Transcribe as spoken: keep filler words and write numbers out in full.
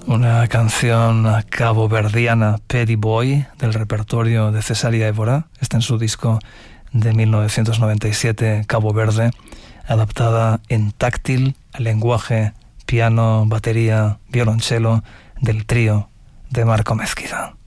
Una canción caboverdiana, Petty Boy, del repertorio de Cesaria Évora. Está en su disco de mil novecientos noventa y siete, Cabo Verde, adaptada en táctil al lenguaje piano, batería, violonchelo del trío de Marco Mezquida.